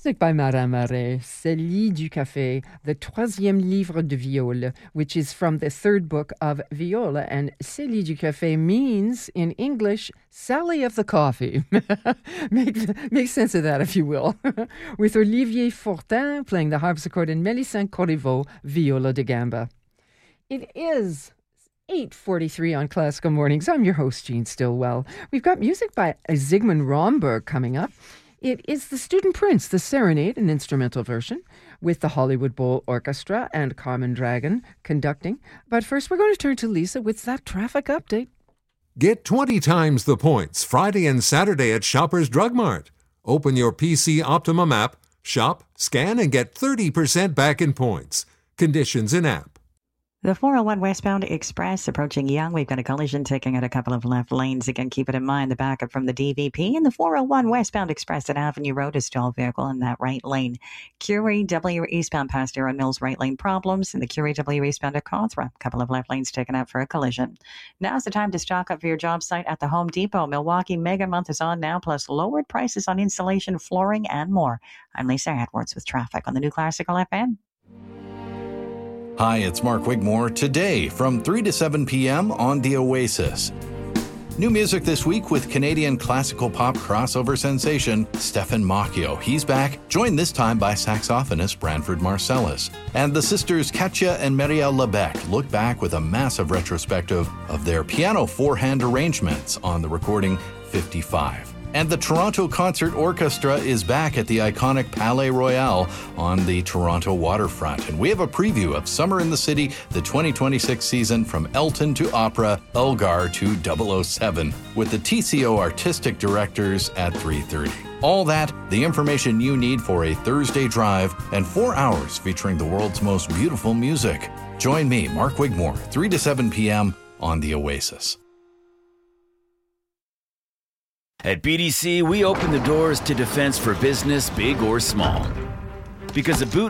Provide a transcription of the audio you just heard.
Music by Madame Marais, Célie du Café, the troisième livre de viol, which is from the third book of Viola. And Célie du Café means, in English, Sally of the Coffee. Make sense of that, if you will. With Olivier Fortin playing the harpsichord and Mélisande Corriveau, viola da gamba. It is 8:43 on Classical Mornings. I'm your host, Jean Stillwell. We've got music by Zygmunt Romberg coming up. It is The Student Prince, the Serenade, an instrumental version, with the Hollywood Bowl Orchestra and Carmen Dragon conducting. But first, we're going to turn to Lisa with that traffic update. Get 20 times the points Friday and Saturday at Shoppers Drug Mart. Open your PC Optimum app, shop, scan, and get 30% back in points. Conditions in app. The 401 westbound express approaching Yonge. We've got a collision taking out a couple of left lanes. Again, keep it in mind, the backup from the DVP. And the 401 westbound express at Avenue Road, a stalled vehicle in that right lane. Curie W eastbound past Aaron Mills, right lane problems. And the Curie W eastbound at Cawthra, a couple of left lanes taken out for a collision. Now's the time to stock up for your job site at the Home Depot. Milwaukee Mega Month is on now, plus lowered prices on insulation, flooring, and more. I'm Lisa Edwards with traffic on the New Classical FM. Hi, it's Mark Wigmore. Today, from 3 to 7 p.m. on The Oasis. New music this week with Canadian classical pop crossover sensation Stephen Macchio. He's back, joined this time by saxophonist Branford Marsalis. And the sisters Katja and Marielle Lebec look back with a massive retrospective of their piano four-hand arrangements on the recording 55. And the Toronto Concert Orchestra is back at the iconic Palais Royal on the Toronto waterfront. And we have a preview of Summer in the City, the 2026 season, from Elton to opera, Elgar to 007, with the TCO artistic directors at 3:30. All that, the information you need for a Thursday drive, and 4 hours featuring the world's most beautiful music. Join me, Mark Wigmore, 3 to 7 p.m. on The Oasis. At BDC, we open the doors to defense for business, big or small. Because a boot